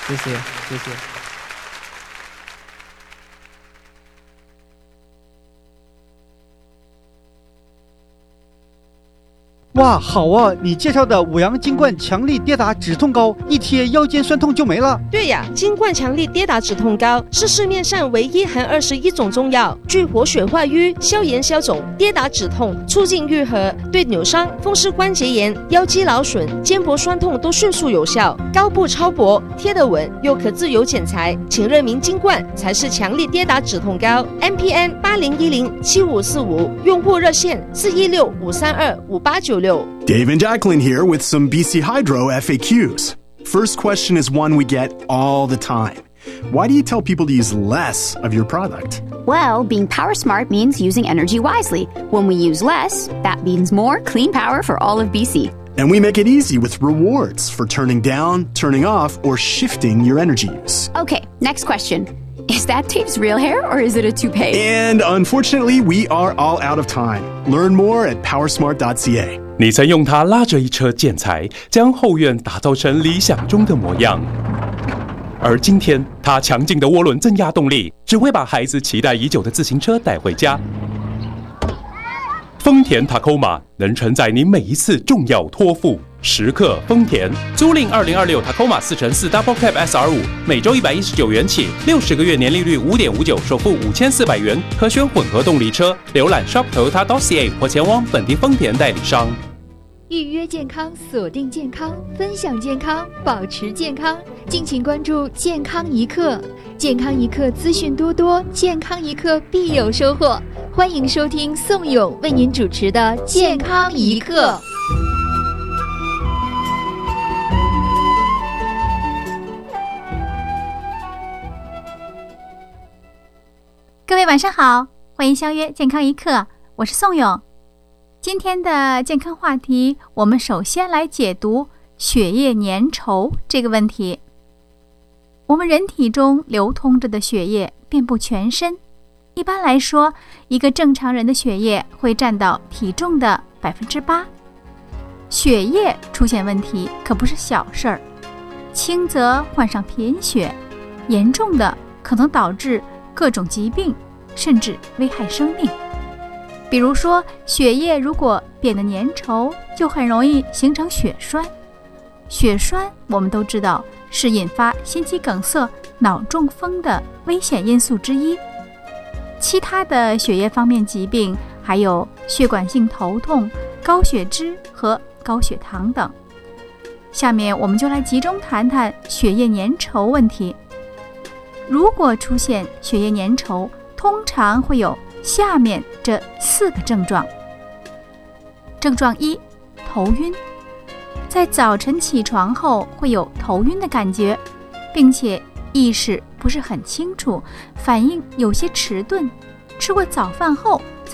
谢谢，谢谢。 哇，好啊！你介绍的五羊金冠强力跌打止痛膏，一贴腰间酸痛就没了。 对呀，金冠强力跌打止痛膏是市面上唯一含21种中药，具活血化瘀、消炎消肿、跌打止痛、促进愈合，对扭伤、风湿关节炎、腰肌劳损、肩膊酸痛都迅速有效。膏布超薄，贴得稳，又可自由剪裁，请认明金冠才是强力跌打止痛膏。MPN 80107545，用户热线416-532-5896。 Dave and Jacqueline here with some BC Hydro FAQs. First question is one we get all the time. Why do you tell people to use less of your product? Well, being power smart means using energy wisely. When we use less, that means more clean power for all of BC. And we make it easy with rewards for turning down, turning off, or shifting your energy use. Okay, next question.Is that Dave's real hair or is it a toupee? And unfortunately, we are all out of time. Learn more at powersmart.ca. 你曾用它拉着一车建材，将后院打造成理想中的模样。而今天，它强劲的涡轮增压动力，只会把孩子期待已久的自行车带回家。丰田 Tacoma 能承载你每一次重要托付。时刻丰田，租赁2026 Tacoma 4x4 Double Cab SR5，每周119元起，60个月年利率5.59%，首付5400元，可选混合动力车。浏览 shop.toyota.ca 或前往本地丰田代理商。 预约健康，锁定健康，分享健康，保持健康。敬请关注健康一刻，健康一刻资讯多多，健康一刻必有收获。欢迎收听宋勇为您主持的健康一刻。 各位晚上好，欢迎相约健康一刻，我是宋勇。今天的健康话题，我们首先来解读血液粘稠这个问题。我们人体中流通着的血液遍布全身，一般来说，一个正常人的血液会占到体重的8%。血液出现问题可不是小事儿，轻则患上贫血，严重的可能导致各种疾病，甚至危害生命。比如说，血液如果变得粘稠，就很容易形成血栓。血栓我们都知道是引发心肌梗塞、脑中风的危险因素之一。其他的血液方面疾病还有血管性头痛、高血脂和高血糖等。下面我们就来集中谈谈血液粘稠问题。如果出现血液粘稠，通常会有下面这4个症状。症状1，头晕。在早晨起床后会有头晕的感觉，并且意识不是很清楚，反应有些迟钝。吃过早饭后